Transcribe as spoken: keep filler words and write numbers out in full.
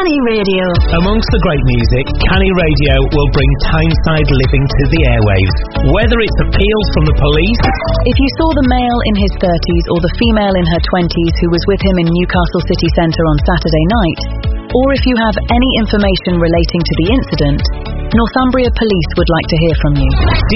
Canny Radio. Amongst the great music, Canny Radio will bring Tyneside living to the airwaves. Whether it's appeals from the police... If you saw the male in his thirties or the female in her twenties who was with him in Newcastle city centre on Saturday night, or if you have any information relating to the incident, Northumbria Police would like to hear from you.